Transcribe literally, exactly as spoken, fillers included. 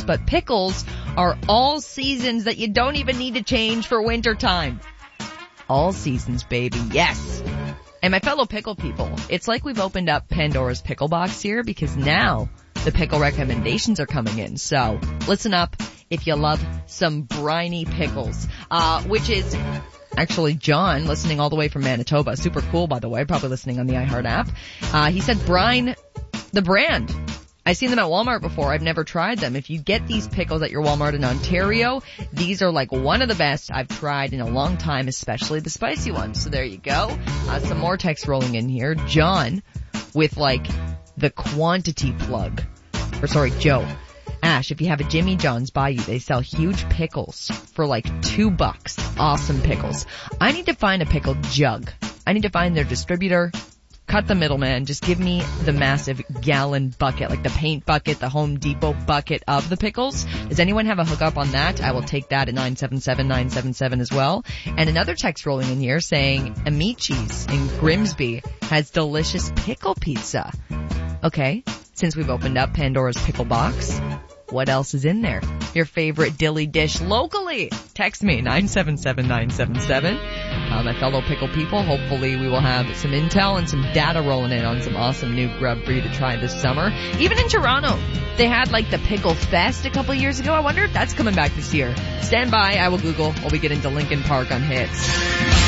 peppers, but pickles are all seasons that you don't even need to change for winter time. All seasons, baby. Yes. And my fellow pickle people, it's like we've opened up Pandora's pickle box here, because now the pickle recommendations are coming in. So listen up if you love some briny pickles, uh, which is actually John listening all the way from Manitoba. Super cool, by the way, probably listening on the iHeart app. Uh, he said brine, the brand. I've seen them at Walmart before. I've never tried them. If you get these pickles at your Walmart in Ontario, these are like one of the best I've tried in a long time, especially the spicy ones. So there you go. Uh, some more text rolling in here. John with like the quantity plug. Or sorry, Joe. Ash, if you have a Jimmy John's by you, they sell huge pickles for like two bucks. Awesome pickles. I need to find a pickle jug. I need to find their distributor. Cut the middleman. Just give me the massive gallon bucket, like the paint bucket, the Home Depot bucket of the pickles. Does anyone have a hookup on that? I will take that at nine seven seven nine seven seven as well. And another text rolling in here saying Amici's in Grimsby has delicious pickle pizza. Okay, since we've opened up Pandora's pickle box, what else is in there? Your favorite dilly dish locally. Text me, nine seven seven nine seven seven. Uh, my fellow pickle people, hopefully we will have some intel and some data rolling in on some awesome new grub for you to try this summer. Even in Toronto, they had like the Pickle Fest a couple years ago. I wonder if that's coming back this year. Stand by, I will Google while we get into Lincoln Park on Hits.